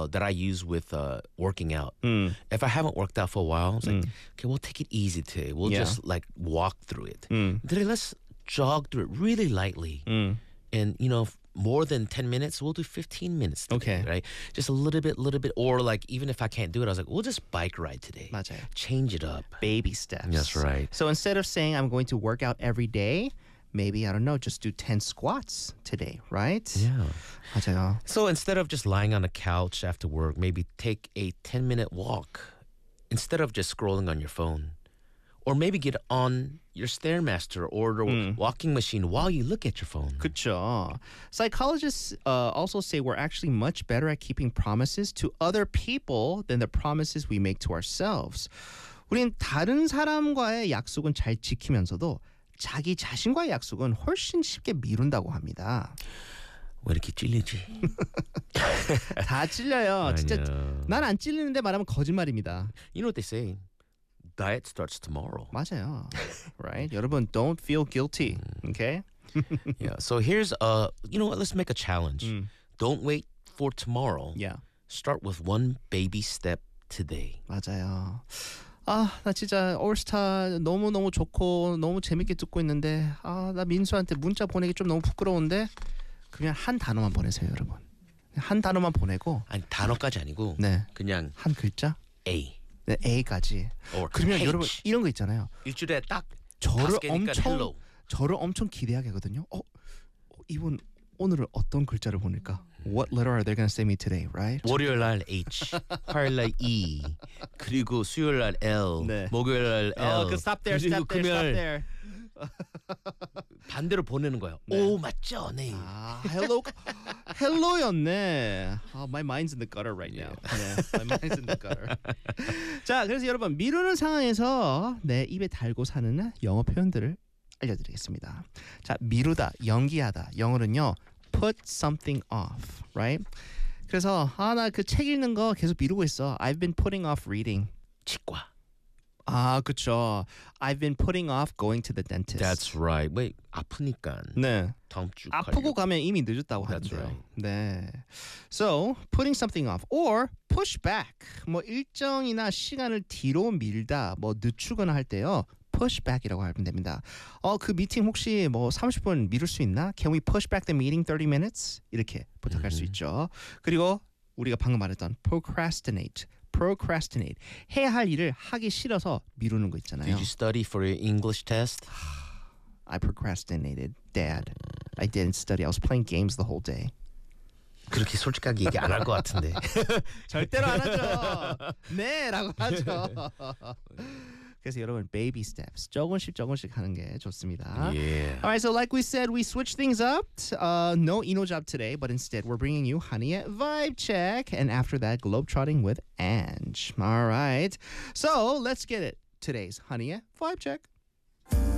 that I use with working out. If I haven't worked out for a while, it's like, okay, we'll take it easy today. We'll just like walk through it. Today, let's jog through it really lightly. And, more than 10 minutes, we'll do 15 minutes today, right? Just a little bit. Or like, even if I can't do it, I was like, we'll just bike ride today. 맞아요. Change it up. Baby steps. That's right. So instead of saying I'm going to work out every day, maybe, I don't know, just do 10 squats today, right? Yeah. 맞아요. So instead of just lying on the couch after work, maybe take a 10-minute walk instead of just scrolling on your phone. Or maybe get on your Stairmaster or the walking machine while you look at your phone. 그쵸. Psychologists also say we're actually much better at keeping promises to other people than the promises we make to ourselves. 우린 다른 사람과의 약속은 잘 지키면서도 자기 자신과의 약속은 훨씬 쉽게 미룬다고 합니다. 왜 이렇게 찔리지? 다 찔려요. 진짜 난 안 찔리는데 말하면 거짓말입니다. You know what they say? Diet starts tomorrow. 맞아요. Right? 여러분, don't feel guilty. Okay? Yeah. So here's you know what? Let's make a challenge. Don't wait for tomorrow. Yeah. Start with one baby step today. 맞아요. 나 진짜 올스타 너무너무 좋고 너무 재밌게 듣고 있는데 나 민수한테 문자 보내기 좀 너무 부끄러운데 그냥 한 단어만 보내세요, 여러분. 한 단어만 보내고 아니 단어까지 아니고 네. 그냥 한 글자? A. 네, A까지. 그러면 여러분 이런 거 있잖아요. 일주일에 딱 저를 5개니까 hello. 저를 엄청 기대하게 하거든요. 이분 오늘은 어떤 글자를 보낼까? What letter are they going to send me today, right? 월요일 날 H, 화요일 날 E, 그리고 수요일 날 L, 네. 목요일 날 L. stop there, 그리고 stop there, stop 금요일 there. 반대로 보내는 거예요. 네. 오 맞죠, 네. hello였네. My mind's in the gutter right now. 네, my mind's in the gutter. 자, 그래서 여러분 미루는 상황에서 내 입에 달고 사는 영어 표현들을 알려드리겠습니다. 자, 미루다, 연기하다. 영어는요, put something off, right? 그래서 나 그 책 읽는 거 계속 미루고 있어. I've been putting off reading. 치과. 그쵸. I've been putting off going to the dentist. That's right. 왜 아프니까. 네. 다음 주 아프고 가면 이미 늦었다고 That's 하는데요. right. 네. So, putting something off or push back. 뭐 일정이나 시간을 뒤로 밀다, 뭐 늦추거나 할 때요. push back이라고 하면 됩니다. 그 미팅 혹시 뭐 30분 미룰 수 있나? Can we push back the meeting 30 minutes? 이렇게 부탁할 수 있죠. 그리고 우리가 방금 말했던 procrastinate. 해야 할 일을 하기 싫어서 미루는 거 있잖아요. Did you study for your English test? I procrastinated, Dad. I didn't study. I was playing games the whole day. 그렇게 솔직하게 얘기 안 할 것 같은데. 절대로 안 하죠. 네라고 하죠. 그래서 여러분 baby steps 조금씩 하는 게 좋습니다. Yeah. All right, so like we said, we switched things up. No Eno job today, but instead we're bringing you Hania Vibe Check, and after that, Globetrotting with Ange. All right, so let's get it. Today's Hania Vibe Check.